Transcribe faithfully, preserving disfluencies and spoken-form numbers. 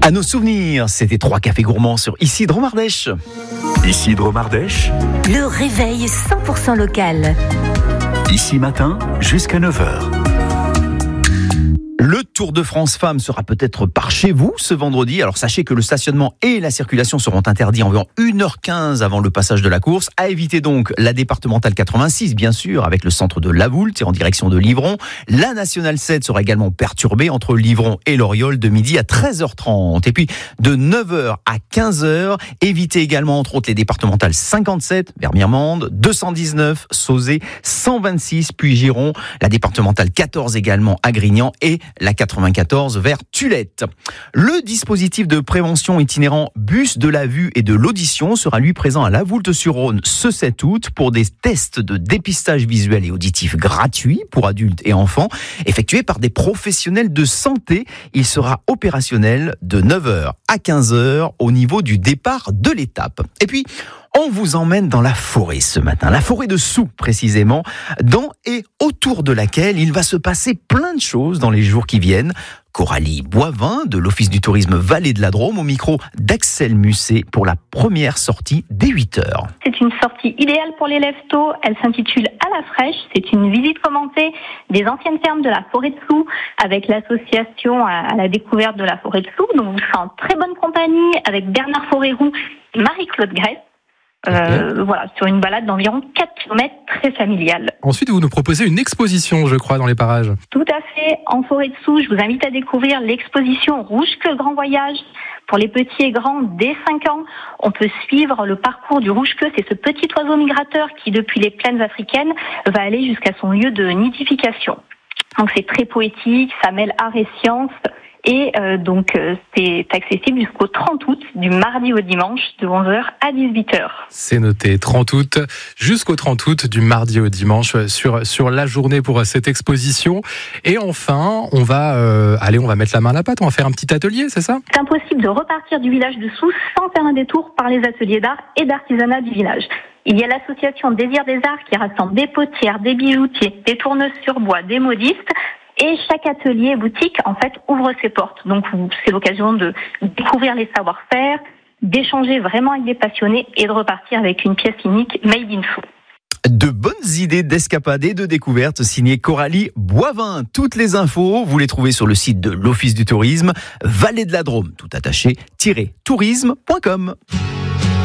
À nos souvenirs, c'était trois cafés gourmands sur Ici Dromardèche. Ici Dromardèche. Le réveil cent pour cent local. Ici matin jusqu'à neuf heures. Le Tour de France Femmes sera peut-être par chez vous ce vendredi. Alors sachez que le stationnement et la circulation seront interdits environ une heure quinze avant le passage de la course. À éviter donc la départementale quatre-vingt-six, bien sûr, avec le centre de Lavoult et en direction de Livron. La nationale sept sera également perturbée entre Livron et Loriol de midi à treize heures trente. Et puis de neuf heures à quinze heures, évitez également entre autres les départementales cinquante-sept vers Mirmande, deux cent dix-neuf Sauzet, cent vingt-six puis Giron, la départementale quatorze également à Grignan et la quatre-vingt-quatorze vers Tulette. Le dispositif de prévention itinérant Bus de la vue et de l'audition sera lui présent à Lavoult-sur-Rhône ce sept août pour des tests de dépistage visuel et auditif gratuits pour adultes et enfants effectués par des professionnels de santé. Il sera opérationnel de neuf heures à quinze heures au niveau du départ de l'étape. Et puis, on vous emmène dans la forêt ce matin, la forêt de Soux précisément, dans et autour de laquelle il va se passer plein de choses dans les jours qui viennent. Coralie Boivin de l'Office du tourisme Vallée de la Drôme au micro d'Axel Musset pour la première sortie dès huit heures. C'est une sortie idéale pour les lève-tôt. Elle s'intitule À la fraîche. C'est une visite commentée des anciennes fermes de la forêt de Soux avec l'association à la découverte de la forêt de Soux. Donc vous serez en très bonne compagnie avec Bernard Forêt-Roux et Marie-Claude Grèce. Euh, okay. Voilà, sur une balade d'environ quatre kilomètres très familiale. Ensuite, vous nous proposez une exposition, je crois, dans les parages. Tout à fait. En forêt de Soux, je vous invite à découvrir l'exposition Rouge que Grand Voyage. Pour les petits et grands, dès cinq ans, on peut suivre le parcours du rouge-queue. C'est ce petit oiseau migrateur qui, depuis les plaines africaines, va aller jusqu'à son lieu de nidification. Donc c'est très poétique, ça mêle art et science. Et euh, donc euh, c'est accessible jusqu'au trente août, du mardi au dimanche, de onze heures à dix-huit heures. C'est noté, trente août, jusqu'au trente août, du mardi au dimanche, sur sur la journée pour cette exposition. Et enfin, on va euh, allez, on va mettre la main à la pâte, on va faire un petit atelier, c'est ça ? C'est impossible de repartir du village de Soux sans faire un détour par les ateliers d'art et d'artisanat du village. Il y a l'association Désir des Arts qui rassemble des potières, des bijoutiers, des tourneuses sur bois, des modistes. Et chaque atelier boutique, en fait, ouvre ses portes. Donc, c'est l'occasion de découvrir les savoir-faire, d'échanger vraiment avec des passionnés et de repartir avec une pièce unique made in Soux. De bonnes idées d'escapade et de découverte signées Coralie Boivin. Toutes les infos, vous les trouvez sur le site de l'Office du tourisme, Vallée de la Drôme, tout attaché, tourisme point com.